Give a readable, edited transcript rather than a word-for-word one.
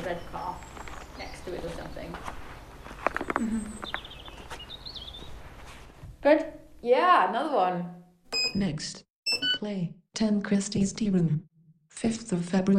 a red car next to it or something. Good? Yeah, another one. Next. Play 10 Christie's Tea Room. 5th of February.